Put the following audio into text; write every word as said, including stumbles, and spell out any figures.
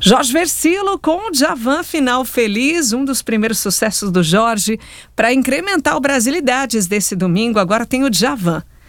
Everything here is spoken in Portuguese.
Jorge Versilo com o Djavan, Final Feliz, um dos primeiros sucessos do Jorge. Para incrementar o Brasilidades desse domingo, agora tem o Djavan.